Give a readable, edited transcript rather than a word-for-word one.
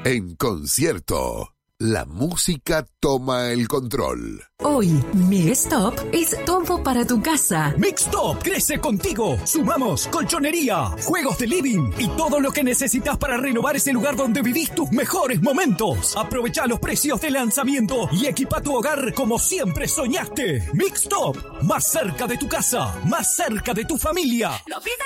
En concierto, la música toma el control. Hoy, Mi Stop es todo para tu casa. Mixtop crece contigo. Sumamos colchonería, juegos de living y todo lo que necesitas para renovar ese lugar donde vivís tus mejores momentos. Aprovecha los precios de lanzamiento y equipa tu hogar como siempre soñaste. Mixtop, más cerca de tu casa, más cerca de tu familia. Lo pide